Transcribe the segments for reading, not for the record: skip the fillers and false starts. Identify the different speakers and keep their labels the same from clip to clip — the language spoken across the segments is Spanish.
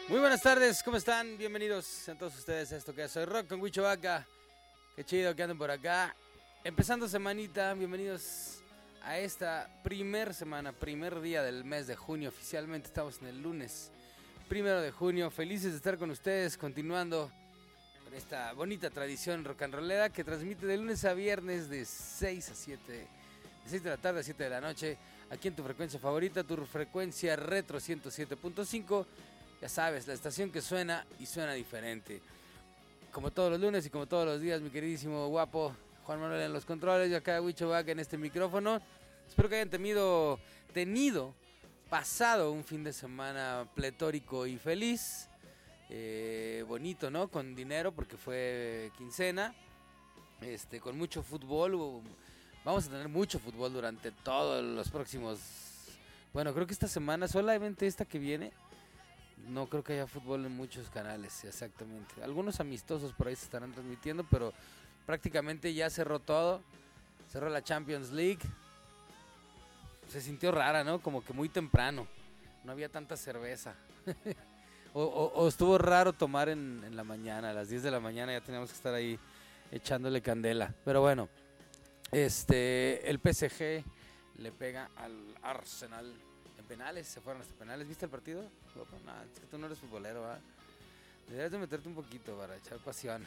Speaker 1: Muy buenas tardes, ¿cómo están? Bienvenidos a todos ustedes a esto que es Soy Rock con Huicho Vaca. Qué chido que anden por acá. Empezando semanita, bienvenidos a esta primer semana, primer día del mes de junio. Oficialmente estamos en el lunes 1 de junio. Felices de estar con ustedes, continuando con esta bonita tradición rock and rollera que transmite de lunes a viernes de 6 a 7, de 6 de la tarde a 7 de la noche, aquí en tu frecuencia favorita, tu frecuencia retro 107.5. Ya sabes, la estación que suena y suena diferente. Como todos los lunes y como todos los días, mi queridísimo guapo Juan Manuel en los controles y acá Huicho Vaca en este micrófono. Espero que hayan tenido pasado un fin de semana pletórico y feliz. Bonito, ¿no? Con dinero porque fue quincena. Con mucho fútbol. Vamos a tener mucho fútbol durante todos los próximos... Bueno, creo que esta semana, solamente esta que viene... No creo que haya fútbol en muchos canales, exactamente. Algunos amistosos por ahí se estarán transmitiendo, pero prácticamente ya cerró todo. Cerró la Champions League. Se sintió rara, ¿no? Como que muy temprano. No había tanta cerveza. o estuvo raro tomar en la mañana. A las 10 de la mañana ya teníamos que estar ahí echándole candela. Pero bueno, el PSG le pega al Arsenal. En penales, se fueron hasta penales. ¿Viste el partido? No, es que tú no eres futbolero, ¿verdad? Deberías de meterte un poquito para echar pasión.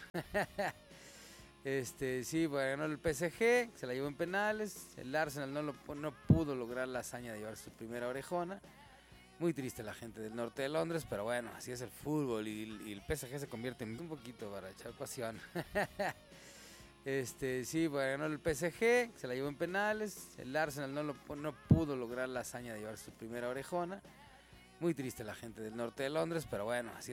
Speaker 1: Sí, bueno, el PSG se la llevó en penales. El Arsenal no pudo lograr la hazaña de llevar su primera orejona. Muy triste la gente del norte de Londres, pero bueno, así es el fútbol y el PSG se convierte en un poquito para echar pasión. Sí, bueno, el PSG se la llevó en penales. El Arsenal no pudo lograr la hazaña de llevar su primera orejona. Muy triste la gente del norte de Londres, pero bueno, así